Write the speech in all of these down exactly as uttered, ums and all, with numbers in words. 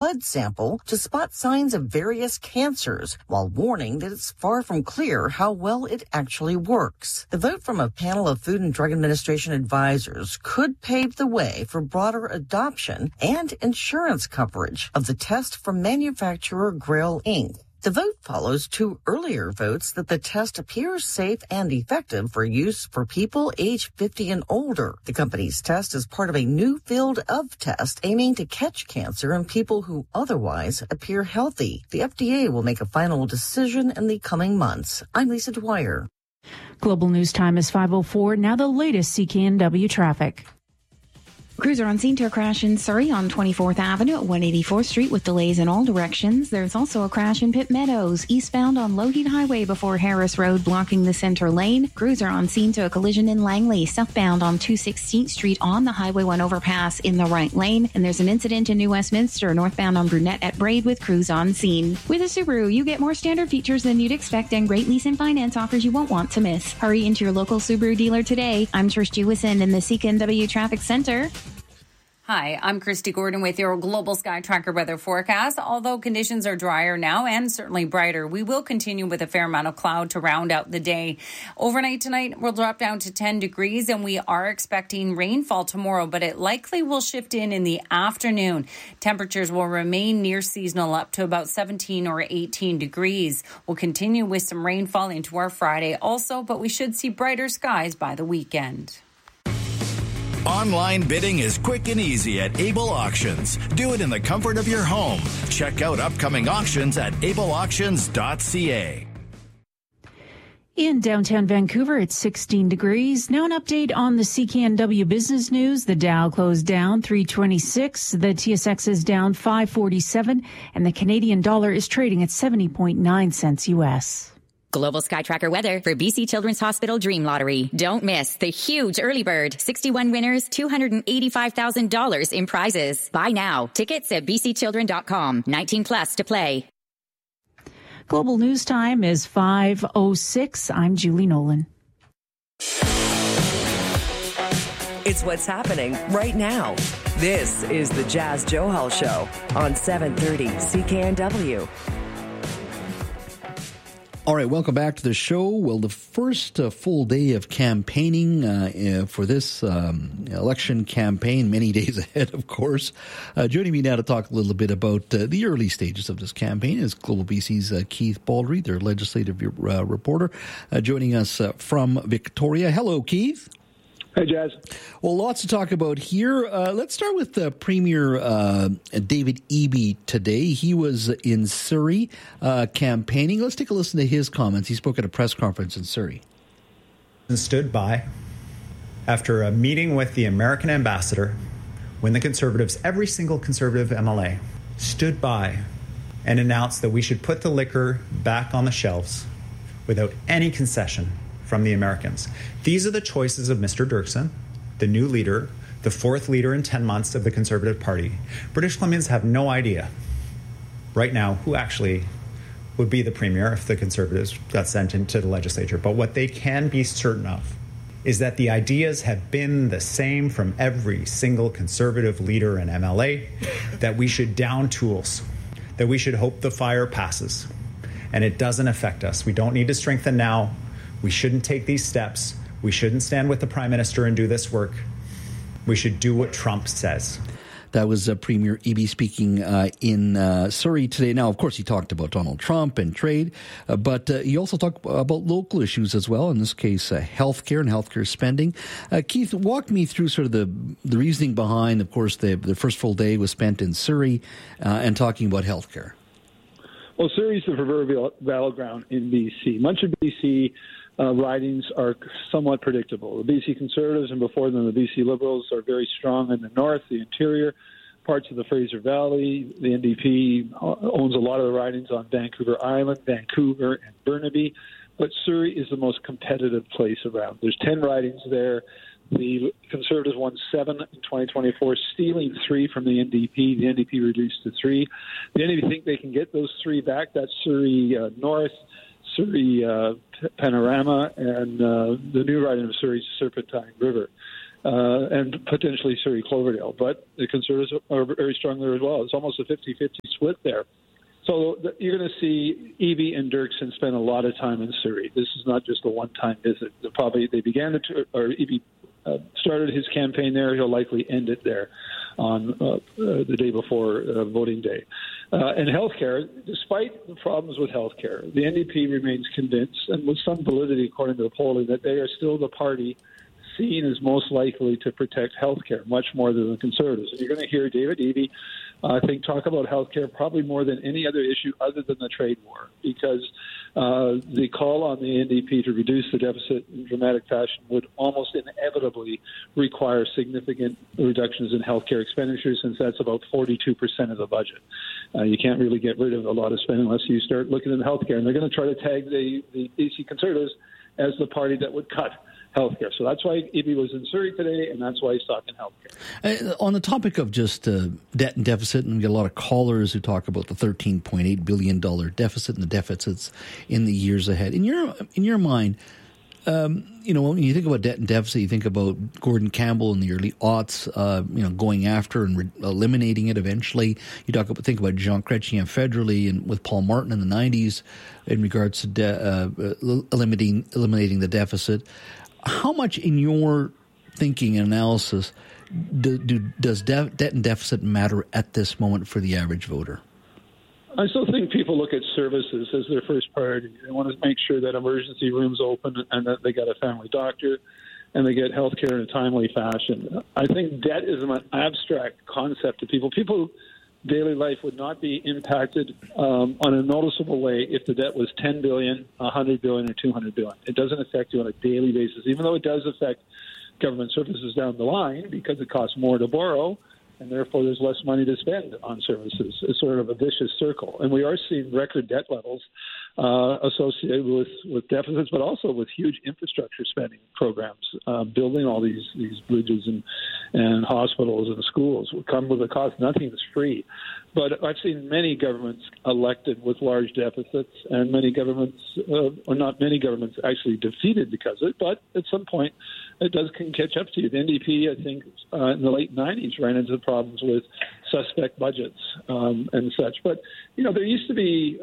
blood sample to spot signs of various cancers, while warning that it's far from clear how well it actually works. The vote from a panel of Food and Drug Administration advisors could pave the way for broader adoption and insurance coverage of the test from manufacturer Grail Incorporated. The vote follows two earlier votes that the test appears safe and effective for use for people age fifty and older. The company's test is part of a new field of test aiming to catch cancer in people who otherwise appear healthy. The F D A will make a final decision in the coming months. I'm Lisa Dwyer. Global News Time is five oh four. Now the latest C K N W traffic. Crews are on scene to a crash in Surrey on twenty-fourth Avenue at one eighty-fourth Street with delays in all directions. There's also a crash in Pitt Meadows, eastbound on Lougheed Highway before Harris Road, blocking the center lane. Crews are on scene to a collision in Langley, southbound on two sixteenth Street on the Highway one overpass in the right lane. And there's an incident in New Westminster, northbound on Brunette at Braid with crews on scene. With a Subaru, you get more standard features than you'd expect and great lease and finance offers you won't want to miss. Hurry into your local Subaru dealer today. I'm Trish Jewison in the C K N W Traffic Center. Hi, I'm Christy Gordon with your Global Sky Tracker weather forecast. Although conditions are drier now and certainly brighter, we will continue with a fair amount of cloud to round out the day. Overnight tonight, we'll drop down to ten degrees, and we are expecting rainfall tomorrow, but it likely will shift in in the afternoon. Temperatures will remain near seasonal up to about seventeen or eighteen degrees. We'll continue with some rainfall into our Friday also, but we should see brighter skies by the weekend. Online bidding is quick and easy at Able Auctions. Do it in the comfort of your home. Check out upcoming auctions at able auctions dot c a. In downtown Vancouver, it's sixteen degrees. Now an update on the C K N W business news. The Dow closed down three twenty-six. The T S X is down five forty-seven. And the Canadian dollar is trading at seventy point nine cents U S. Global Sky Tracker weather for B C Children's Hospital Dream Lottery. Don't miss the huge early bird. sixty-one winners, two hundred eighty-five thousand dollars in prizes. Buy now. Tickets at b c children dot com. nineteen plus to play. Global News Time is five oh six. I'm Julie Nolan. It's what's happening right now. This is the Jazz Johal Show on seven thirty C K N W. All right, welcome back to the show. Well, the first uh, full day of campaigning uh, uh, for this um, election campaign, many days ahead, of course. Uh, joining me now to talk a little bit about uh, the early stages of this campaign is Global B C's uh, Keith Baldry, their legislative uh, reporter, uh, joining us uh, from Victoria. Hello, Keith. Hey, Jazz. Well, lots to talk about here. Uh, let's start with uh, Premier uh, David Eby today. He was in Surrey uh, campaigning. Let's take a listen to his comments. He spoke at a press conference in Surrey. And stood by after a meeting with the American ambassador when the Conservatives, every single Conservative M L A, stood by and announced that we should put the liquor back on the shelves without any concession from the Americans. These are the choices of Mister Dirksen, the new leader, the fourth leader in ten months of the Conservative Party. British Columbians have no idea right now who actually would be the premier if the Conservatives got sent into the legislature. But what they can be certain of is that the ideas have been the same from every single Conservative leader and M L A, that we should down tools, that we should hope the fire passes. And it doesn't affect us. We don't need to strengthen now. We shouldn't take these steps. We shouldn't stand with the Prime Minister and do this work. We should do what Trump says. That was uh, Premier Eby speaking uh, in uh, Surrey today. Now, of course, he talked about Donald Trump and trade, uh, but uh, he also talked about local issues as well, in this case, uh, healthcare and healthcare spending. Uh, Keith, walk me through sort of the, the reasoning behind, of course, the, the first full day was spent in Surrey uh, and talking about healthcare. Well, Surrey is the proverbial battleground in B C. Much of B C Uh, ridings are somewhat predictable. The B C Conservatives and before them the B C Liberals are very strong in the north, the interior, parts of the Fraser Valley. The N D P owns a lot of the ridings on Vancouver Island, Vancouver, and Burnaby. But Surrey is the most competitive place around. There's ten ridings there. The Conservatives won seven in twenty twenty-four, stealing three from the N D P. The N D P reduced to three. The N D P think they can get those three back. That's Surrey uh, North, Surrey uh, Panorama, and uh, the new riding of Surrey's Serpentine River. uh, and potentially Surrey Cloverdale. But the Conservatives are very strong there as well. It's almost a fifty-fifty split there. So you're going to see Eby and Dirksen spend a lot of time in Surrey. This is not just a one-time visit. They're probably they began the or Eby uh, started his campaign there. He'll likely end it there on uh, uh, the day before uh, voting day. Uh, and healthcare, despite the problems with healthcare, the N D P remains convinced, and with some validity according to the polling, that they are still the party seen as most likely to protect healthcare, much more than the Conservatives. And you're going to hear David Eby, uh, I think, talk about healthcare probably more than any other issue other than the trade war, because uh, the call on the N D P to reduce the deficit in dramatic fashion would almost inevitably require significant reductions in healthcare expenditures, since that's about forty-two percent of the budget. Uh, you can't really get rid of a lot of spending unless you start looking at healthcare. And they're going to try to tag the, the B C Conservatives as the party that would cut healthcare. So that's why Eby was in Surrey today, and that's why he's talking healthcare. Uh, on the topic of just uh, debt and deficit, and we get a lot of callers who talk about the thirteen point eight billion dollars deficit and the deficits in the years ahead. In your in your mind, um, you know, when you think about debt and deficit, you think about Gordon Campbell in the early aughts, uh, you know, going after and re- eliminating it eventually. You talk about think about Jean Chrétien federally and with Paul Martin in the nineties in regards to de- uh, eliminating eliminating the deficit. How much in your thinking and analysis do, do, does de- debt and deficit matter at this moment for the average voter? I still think people look at services as their first priority. They want to make sure that emergency rooms open and that they got a family doctor and they get health care in a timely fashion. I think debt is an abstract concept to people. People daily life would not be impacted um, on a noticeable way if the debt was ten billion dollars, one hundred billion dollars, or two hundred billion dollars. It doesn't affect you on a daily basis, even though it does affect government services down the line because it costs more to borrow, and therefore there's less money to spend on services. It's sort of a vicious circle. And we are seeing record debt levels uh, associated with, with deficits, but also with huge infrastructure spending programs. Uh, building all these, these bridges and, and hospitals and schools will come with a cost. Nothing is free. But I've seen many governments elected with large deficits, and many governments, uh, or not many governments, actually defeated because of it. But at some point, it does can catch up to you. The N D P, I think, uh, in the late nineties ran into problems with suspect budgets um, and such. But, you know, there used to be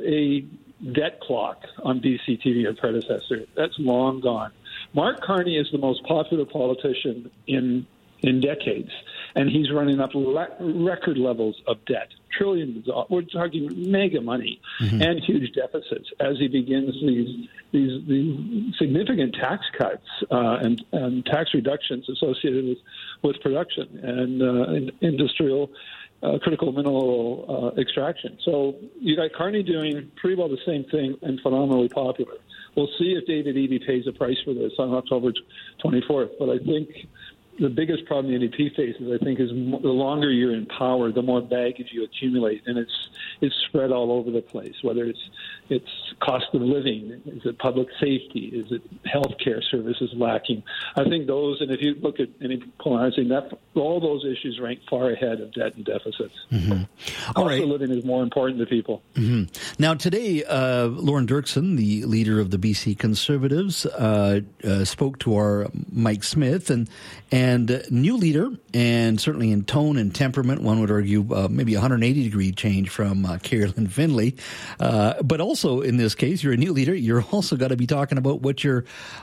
a debt clock on B C T V, a predecessor. That's long gone. Mark Carney is the most popular politician in in decades, and he's running up le- record levels of debt, trillions of dollars. We're talking mega money mm-hmm. and huge deficits as he begins these these, these significant tax cuts uh, and, and tax reductions associated with, with production and, uh, and industrial uh, critical mineral uh, extraction. So you got Carney doing pretty well the same thing and phenomenally popular. We'll see if David Eby pays a price for this on October twenty-fourth, but I think the biggest problem the N D P faces, I think, is the longer you're in power, the more baggage you accumulate, and it's it's spread all over the place. Whether it's it's cost of living, is it public safety, is it healthcare services lacking? I think those, and if you look at any polarizing, that all those issues rank far ahead of debt and deficits. Mm-hmm. Cost right. of living is more important to people. Mm-hmm. Now today, uh, Lorne Dirksen, the leader of the B C Conservatives, uh, uh, spoke to our Mike Smith, and and. And uh, new leader, and certainly in tone and temperament, one would argue uh, maybe a one hundred eighty degree change from uh, Carolyn Finlay. Uh, but also in this case, you're a new leader. You're also got to be talking about what your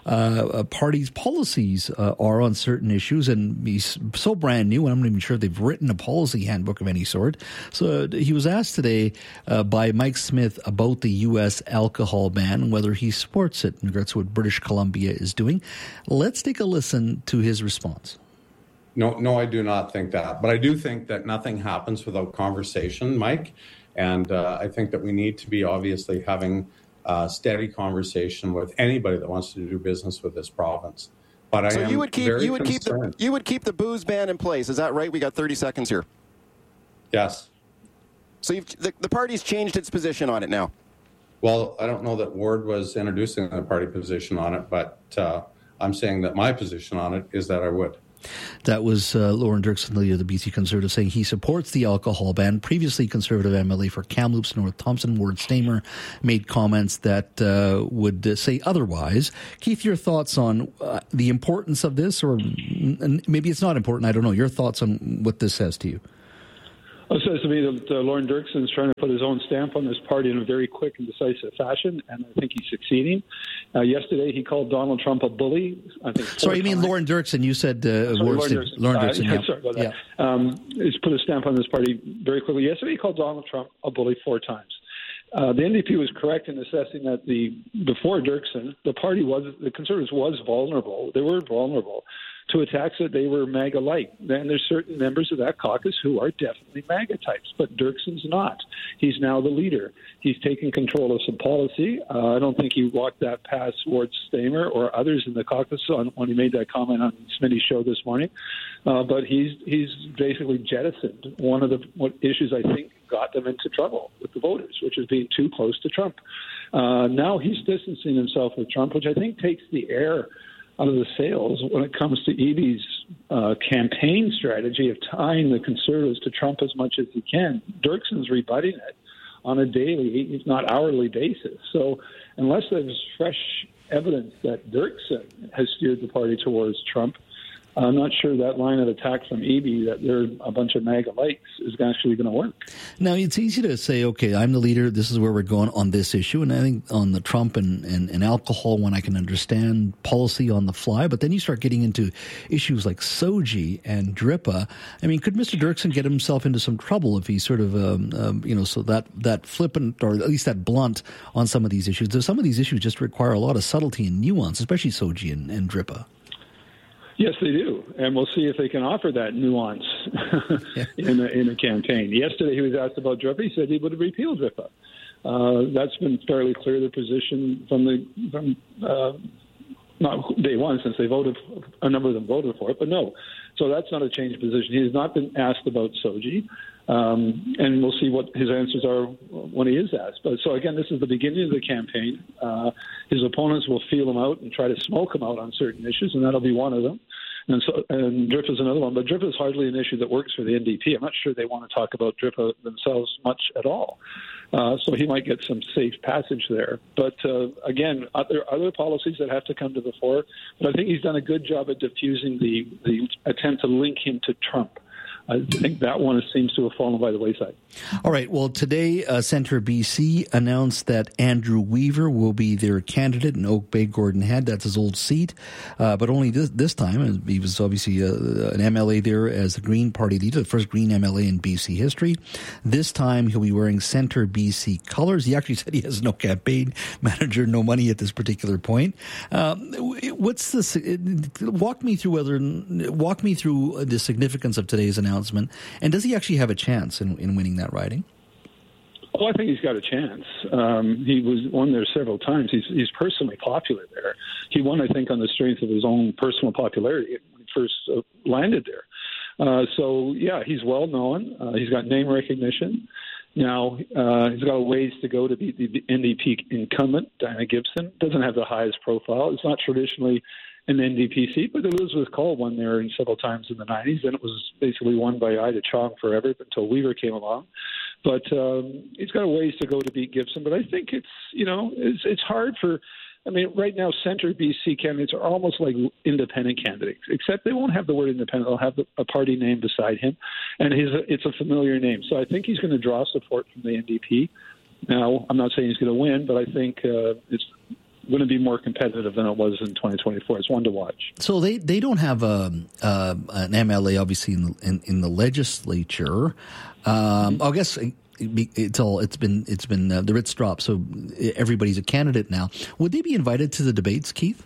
uh, party's policies uh, are on certain issues. And he's so brand new, and I'm not even sure they've written a policy handbook of any sort. So uh, he was asked today uh, by Mike Smith about the U S alcohol ban and whether he supports it in regards to what British Columbia is doing. Let's take a listen to his response. No, no, I do not think that. But I do think that nothing happens without conversation, Mike. And uh, I think that we need to be obviously having a steady conversation with anybody that wants to do business with this province. But I so am you would keep very you would concerned. keep the you would keep the booze ban in place. Is that right? We got thirty seconds here. Yes. So you've, the the party's changed its position on it now. Well, I don't know that Ward was introducing the party position on it, but uh, I'm saying that my position on it is that I would. That was uh, Lauren Dirksen, leader of the B C Conservative, saying he supports the alcohol ban. Previously, Conservative M L A for Kamloops North Thompson, Ward Stamer, made comments that uh, would uh, say otherwise. Keith, your thoughts on uh, the importance of this, or maybe it's not important, I don't know. Your thoughts on what this says to you? It says to me that uh, Lauren Dirksen is trying to put his own stamp on this party in a very quick and decisive fashion, and I think he's succeeding. Uh, yesterday, he called Donald Trump a bully. I think. Sorry, you mean Lauren Dirksen? You said uh, sorry, Lauren Dirksen. Lauren Dirksen. Uh, yeah. Sorry about that. Yeah. Um, he's put a stamp on this party very quickly. Yesterday, he called Donald Trump a bully four times. Uh, the N D P was correct in assessing that the before Dirksen, the party was the Conservatives was vulnerable. They were vulnerable to attacks that they were MAGA-like. Then there's certain members of that caucus who are definitely MAGA types, but Dirksen's not. He's now the leader. He's taking control of some policy. Uh, I don't think he walked that past Ward Stamer or others in the caucus on, when he made that comment on Smitty's show this morning. Uh, but he's he's basically jettisoned one of the what issues I think got them into trouble with the voters, which is being too close to Trump. Uh, now he's distancing himself with Trump, which I think takes the air out of the sails when it comes to Eby's uh, campaign strategy of tying the Conservatives to Trump as much as he can. Dirksen's rebutting it on a daily, if not hourly basis. So unless there's fresh evidence that Dirksen has steered the party towards Trump, I'm not sure that line of attack from Eby that they're a bunch of MAGA likes is actually going to work. Now, it's easy to say, okay, I'm the leader, this is where we're going on this issue. And I think on the Trump and, and, and alcohol one, I can understand policy on the fly. But then you start getting into issues like SOGI and DRIPA. I mean, could Mister Dirksen get himself into some trouble if he's sort of, um, um, you know, so that, that flippant or at least that blunt on some of these issues? There's some of these issues just require a lot of subtlety and nuance, especially SOGI and, and DRIPA. Yes, they do, and we'll see if they can offer that nuance yeah. in a, in a campaign. Yesterday, he was asked about DRIPA. He said he would repeal DRIPA. Uh, that's been fairly clear, the position from the from uh, not day one, since they voted. A number of them voted for it, but no. So that's not a changed position. He has not been asked about SOGI. Um, and we'll see what his answers are when he is asked. But so again, this is the beginning of the campaign. Uh, his opponents will feel him out and try to smoke him out on certain issues, and that'll be one of them. And so, and DRIPA is another one. But DRIPA is hardly an issue that works for the N D P. I'm not sure they want to talk about DRIPA themselves much at all. Uh, so he might get some safe passage there. But uh, again, there are other policies that have to come to the fore. But I think he's done a good job at diffusing the, the attempt to link him to Trump. I think that one seems to have fallen by the wayside. All right. Well, today, uh, Centre B C announced that Andrew Weaver will be their candidate in Oak Bay Gordon Head. That's his old seat. Uh, but only this, this time, he was obviously uh, an M L A there as the Green Party leader, the first Green M L A in B C history. This time, he'll be wearing Centre B C colors. He actually said he has no campaign manager, no money at this particular point. Um, what's the, walk me through whether, walk me through the significance of today's announcement. Announcement. And does he actually have a chance in, in winning that riding? Oh, I think he's got a chance. Um, he was won there several times. He's he's personally popular there. He won, I think, on the strength of his own personal popularity when he first uh, landed there. Uh, so, yeah, he's well known. Uh, he's got name recognition. Now, uh, he's got a ways to go to beat the N D P incumbent, Diana Gibson. Doesn't have the highest profile. It's not traditionally an N D P seat, but Elizabeth Cole won there several times in the nineties. Then it was basically won by Ida Chong forever until Weaver came along. But um, he's got a ways to go to beat Gibson. But I think it's, you know, it's, it's hard for, I mean, right now, Centre B C candidates are almost like independent candidates, except they won't have the word independent. They'll have a party name beside him, and his, it's a familiar name. So I think he's going to draw support from the N D P. Now, I'm not saying he's going to win, but I think uh, it's going to be more competitive than it was in twenty twenty-four. It's one to watch. So they, they don't have a, uh, an M L A, obviously, in the, in, in the legislature. Um, I guess it's all it's been it's been uh, the writ's dropped, so everybody's a candidate now. Would they be invited to the debates, Keith?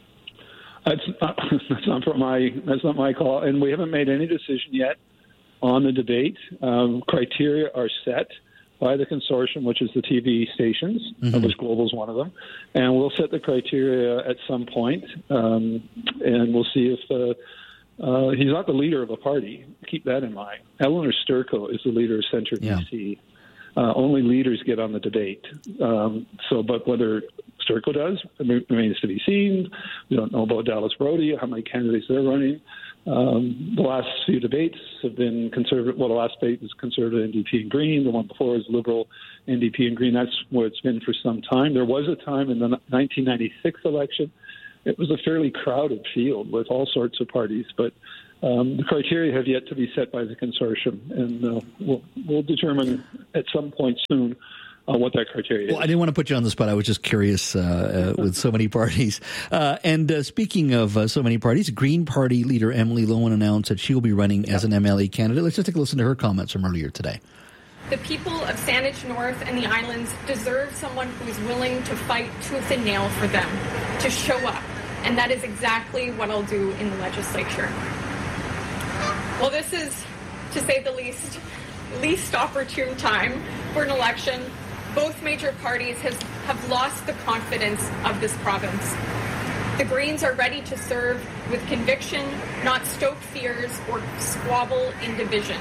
That's not, that's not for my that's not my call, and we haven't made any decision yet on the debate. Um, criteria are set by the consortium, which is the T V stations, mm-hmm. of which Global is one of them. And we'll set the criteria at some point, um, and we'll see if uh, uh, he's not the leader of a party. Keep that in mind. Eleanor Sturko is the leader of Centre yeah. B C. Uh, only leaders get on the debate. Um, so, but whether Sturko does remains to be seen. We don't know about Dallas Brody, how many candidates they're running. Um, the last few debates have been conservative. Well, the last debate was conservative N D P and Green. The one before was liberal N D P and Green. That's what it's been for some time. There was a time in the nineteen ninety-six election. It was a fairly crowded field with all sorts of parties, but um, the criteria have yet to be set by the consortium, and uh, we'll, we'll determine at some point soon Uh, what that criteria is. Well, I didn't want to put you on the spot. I was just curious uh, uh, with so many parties. Uh, and uh, speaking of uh, so many parties, Green Party leader Emily Loewen announced that she will be running as an M L A candidate. Let's just take a listen to her comments from earlier today. The people of Saanich North and the islands deserve someone who is willing to fight tooth and nail for them, to show up. And that is exactly what I'll do in the legislature. Well, this is, to say the least, least opportune time for an election. Both major parties has, have lost the confidence of this province. The Greens are ready to serve with conviction, not stoke fears or squabble in division.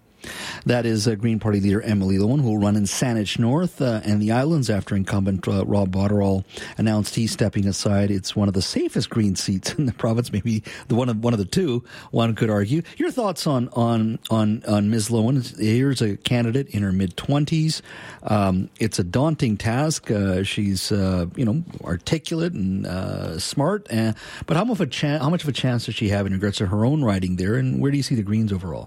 That is uh, Green Party leader Emily Loewen, who will run in Saanich North uh, and the islands after incumbent uh, Rob Botterill announced he's stepping aside. It's one of the safest Green seats in the province, maybe the one of one of the two, one could argue. Your thoughts on on on, on Miz Loewen? Here's a candidate in her mid-twenties. Um, it's a daunting task. Uh, she's, uh, you know, articulate and uh, smart. Uh, but how much, of a chan- how much of a chance does she have in regards to her own riding there? And where do you see the Greens overall?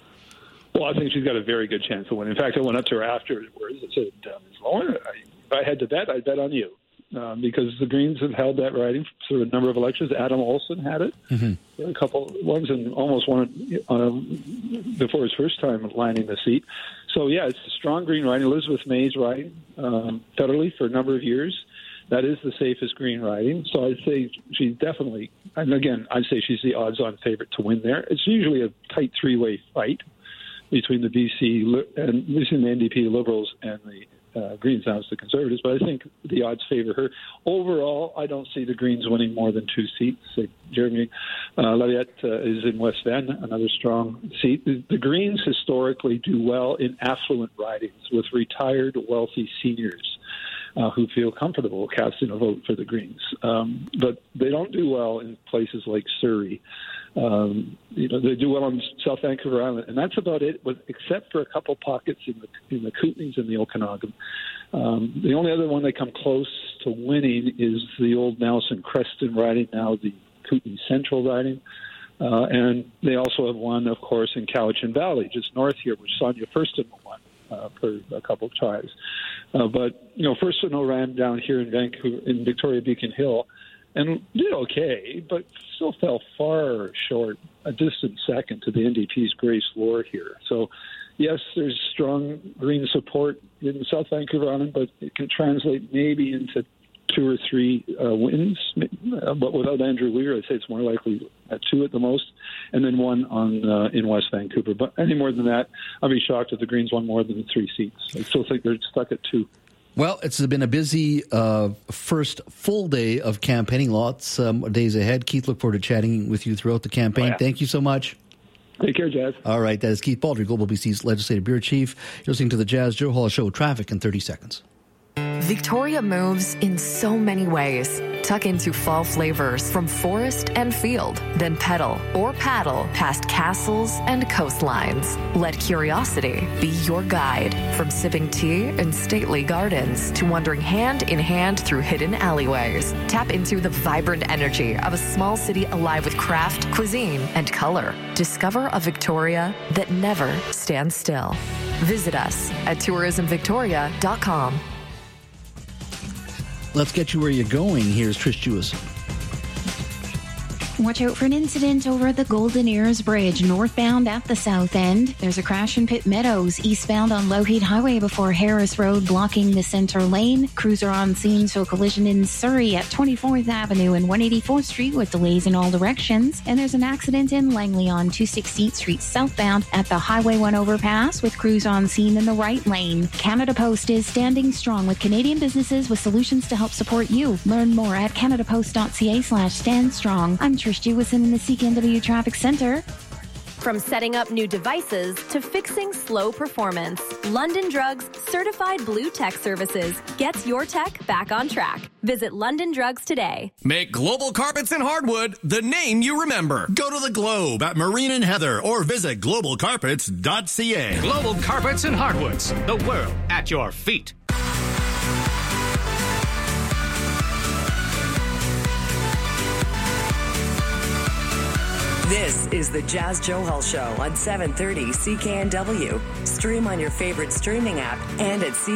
Well, I think she's got a very good chance of winning. In fact, I went up to her afterwards and said, uh, Miz Loewen, if I had to bet, I'd bet on you. Um, because the Greens have held that riding through a number of elections. Adam Olsen had it, mm-hmm. a couple ones, and almost won it uh, before his first time lining the seat. So, yeah, it's a strong Green riding. Elizabeth May's riding um, federally for a number of years. That is the safest Green riding. So I'd say she's definitely, and again, I'd say she's the odds-on favorite to win there. It's usually a tight three-way fight between the B C and between the N D P, the Liberals, and the uh, Greens. Now it's the Conservatives, but I think the odds favor her. Overall, I don't see the Greens winning more than two seats. Like Jeremy uh, Laviette uh, is in West Van, another strong seat. The, the Greens historically do well in affluent ridings with retired, wealthy seniors uh, who feel comfortable casting a vote for the Greens. Um, but they don't do well in places like Surrey. Um, you know, they do well on South Vancouver Island, and that's about it, with, except for a couple pockets in the in the Kootenays and the Okanagan. Um, the only other one they come close to winning is the old Nelson Creston riding, now the Kootenay Central riding. Uh, and they also have one, of course, in Cowichan Valley, just north here, which Sonia Furstenau won uh, for a couple of tries. Uh, but, you know, Furstenau ran down here in Vancouver, in Victoria Beacon Hill, and did okay, but still fell far short, a distant second to the N D P's Grace Lohr here. So, yes, there's strong Green support in South Vancouver Island, but it can translate maybe into two or three uh, wins. Uh, but without Andrew Weir, I'd say it's more likely at two at the most, and then one on uh, in West Vancouver. But any more than that, I'd be shocked if the Greens won more than three seats. I still think they're stuck at two. Well, it's been a busy uh, first full day of campaigning. Lots um, days ahead. Keith, look forward to chatting with you throughout the campaign. Oh, yeah. Thank you so much. Take care, Jazz. All right, that is Keith Baldry, Global B C's Legislative Bureau Chief. You're listening to the Jazz Joe Hall Show. Traffic in thirty seconds. Victoria moves in so many ways. Tuck into fall flavors from forest and field, then pedal or paddle past castles and coastlines. Let curiosity be your guide, from sipping tea in stately gardens to wandering hand in hand through hidden alleyways. Tap into the vibrant energy of a small city alive with craft, cuisine, and color. Discover a Victoria that never stands still. Visit us at tourism victoria dot com. Let's get you where you're going. Here's Trish Jewison. Watch out for an incident over the Golden Ears Bridge, northbound at the south end. There's a crash in Pitt Meadows, eastbound on Lougheed Highway before Harris Road, blocking the center lane. Crews are on scene to a collision in Surrey at twenty-fourth Avenue and one eighty-fourth Street with delays in all directions. And there's an accident in Langley on two sixteenth Street southbound at the Highway one overpass with crews on scene in the right lane. Canada Post is standing strong with Canadian businesses with solutions to help support you. Learn more at canadapost.ca slash stand strong. I'm Trish Jewison in the C K N W Traffic Center. From setting up new devices to fixing slow performance, London Drugs certified blue tech services gets your tech back on track. Visit London Drugs today. Make Global Carpets and Hardwood the name you remember. Go to the Globe at Marine and Heather or visit global carpets dot c a. Global Carpets and Hardwoods, the world at your feet. This is the Jazz Johal Show on seven thirty C K N W. Stream on your favorite streaming app and at C